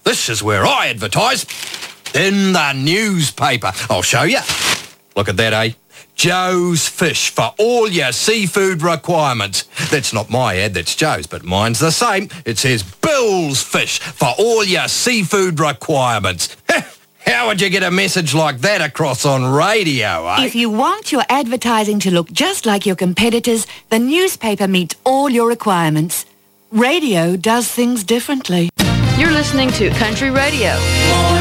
This is where I advertise. In the newspaper. I'll show you. Look at that, eh? Joe's Fish for all your seafood requirements. That's not my ad, that's Joe's, but mine's the same. It says Bill's Fish for all your seafood requirements. How would you get a message like that across on radio, eh? If you want your advertising to look just like your competitors, the newspaper meets all your requirements. Radio does things differently. You're listening to Country Radio.